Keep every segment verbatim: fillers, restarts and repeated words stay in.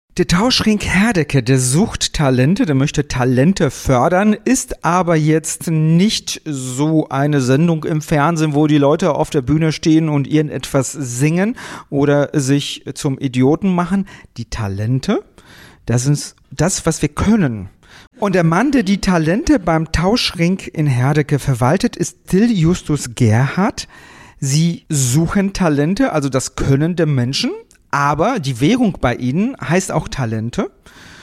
Der Tauschring Herdecke, der sucht Talente, der möchte Talente fördern, ist aber jetzt nicht so eine Sendung im Fernsehen, wo die Leute auf der Bühne stehen und irgendetwas singen oder sich zum Idioten machen. Die Talente, das ist das, was wir können. Und der Mann, der die Talente beim Tauschring in Herdecke verwaltet, ist Till Justus Gerhardt. Sie suchen Talente, also das Können der Menschen. Aber die Währung bei ihnen heißt auch Talente.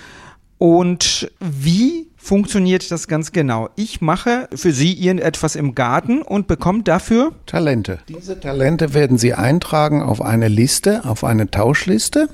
Und wie funktioniert das ganz genau? Ich mache für Sie irgendetwas im Garten und bekomme dafür Talente. Diese Talente werden Sie eintragen auf eine Liste, auf eine Tauschliste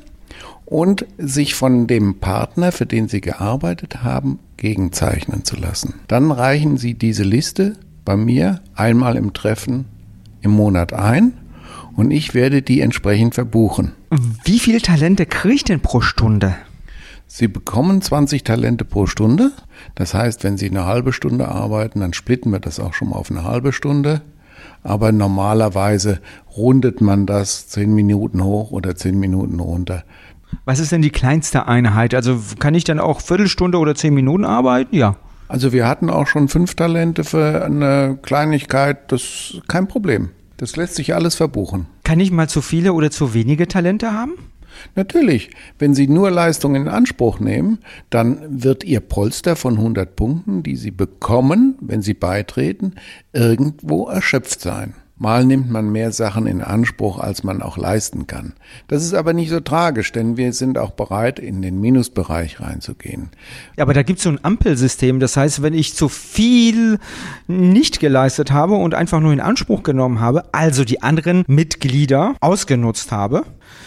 und sich von dem Partner, für den Sie gearbeitet haben, gegenzeichnen zu lassen. Dann reichen Sie diese Liste bei mir einmal im Treffen im Monat ein und ich werde die entsprechend verbuchen. Wie viele Talente kriege ich denn pro Stunde? Sie bekommen zwanzig Talente pro Stunde. Das heißt, wenn Sie eine halbe Stunde arbeiten, dann splitten wir das auch schon mal auf eine halbe Stunde. Aber normalerweise rundet man das zehn Minuten hoch oder zehn Minuten runter. Was ist denn die kleinste Einheit? Also kann ich dann auch Viertelstunde oder zehn Minuten arbeiten? Ja. Also wir hatten auch schon fünf Talente für eine Kleinigkeit. Das ist kein Problem. Das lässt sich alles verbuchen. Kann ich mal zu viele oder zu wenige Talente haben? Natürlich. Wenn Sie nur Leistungen in Anspruch nehmen, dann wird Ihr Polster von hundert Punkten, die Sie bekommen, wenn Sie beitreten, irgendwo erschöpft sein. Mal nimmt man mehr Sachen in Anspruch, als man auch leisten kann. Das ist aber nicht so tragisch, denn wir sind auch bereit, in den Minusbereich reinzugehen. Ja, aber da gibt es so ein Ampelsystem. Das heißt, wenn ich zu viel nicht geleistet habe und einfach nur in Anspruch genommen habe, also die anderen Mitglieder ausgenutzt habe,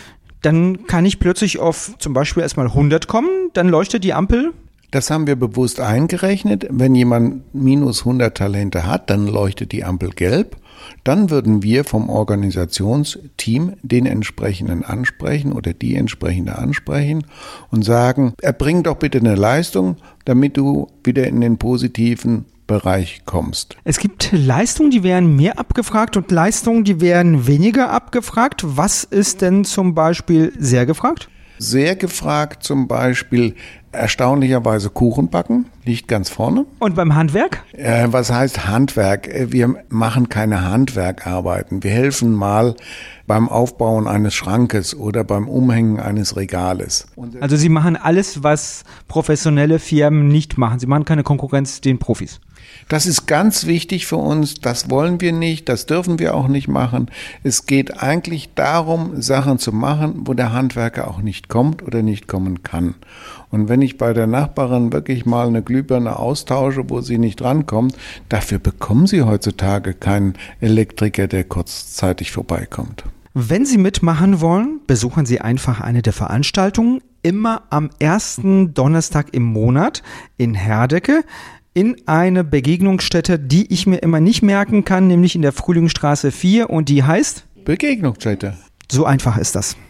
dann kann ich plötzlich auf zum Beispiel erstmal hundert kommen, dann leuchtet die Ampel. Das haben wir bewusst eingerechnet. Wenn jemand minus hundert Talente hat, dann leuchtet die Ampel gelb. Dann würden wir vom Organisationsteam den entsprechenden ansprechen oder die entsprechende ansprechen und sagen, erbring doch bitte eine Leistung, damit du wieder in den positiven Bereich kommst. Es gibt Leistungen, die werden mehr abgefragt und Leistungen, die werden weniger abgefragt. Was ist denn zum Beispiel sehr gefragt? Sehr gefragt zum Beispiel erstaunlicherweise Kuchen backen, liegt ganz vorne. Und beim Handwerk? Äh, was heißt Handwerk? Wir machen keine Handwerkarbeiten. Wir helfen mal beim Aufbauen eines Schrankes oder beim Umhängen eines Regales. Also Sie machen alles, was professionelle Firmen nicht machen. Sie machen keine Konkurrenz den Profis. Das ist ganz wichtig für uns, das wollen wir nicht, das dürfen wir auch nicht machen. Es geht eigentlich darum, Sachen zu machen, wo der Handwerker auch nicht kommt oder nicht kommen kann. Und wenn ich bei der Nachbarin wirklich mal eine Glühbirne austausche, wo sie nicht rankommt, dafür bekommen Sie heutzutage keinen Elektriker, der kurzzeitig vorbeikommt. Wenn Sie mitmachen wollen, besuchen Sie einfach eine der Veranstaltungen, immer am ersten Donnerstag im Monat in Herdecke, in eine Begegnungsstätte, die ich mir immer nicht merken kann, nämlich in der Frühlingsstraße vier und die heißt? Begegnungsstätte. So einfach ist das.